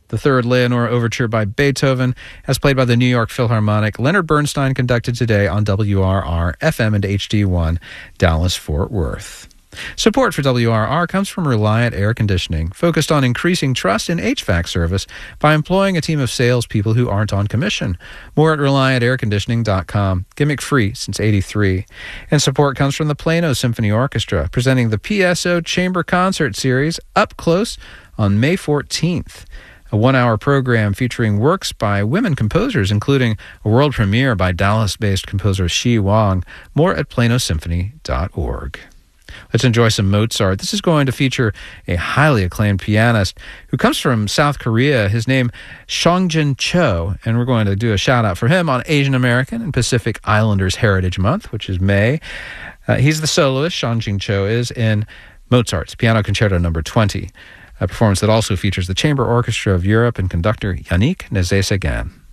The third Leonore Overture by Beethoven, as played by the New York Philharmonic. Leonard Bernstein conducted today on WRR FM and HD1, Dallas-Fort Worth. Support for WRR comes from Reliant Air Conditioning, focused on increasing trust in HVAC service by employing a team of salespeople who aren't on commission. More at ReliantAirConditioning.com. Gimmick free since '83. And support comes from the Plano Symphony Orchestra, presenting the PSO Chamber Concert Series up close on May 14th. A one-hour program featuring works by women composers, including a world premiere by Dallas-based composer Shi Wang. More at planosymphony.org. Let's enjoy some Mozart. This is going to feature a highly acclaimed pianist who comes from South Korea. His name, Songjin Cho, and we're going to do a shout-out for him on Asian American and Pacific Islanders Heritage Month, which is May. He's the soloist, Songjin Cho is, in Mozart's Piano Concerto No. 20, a performance that also features the Chamber Orchestra of Europe and conductor Yannick Nézet-Séguin.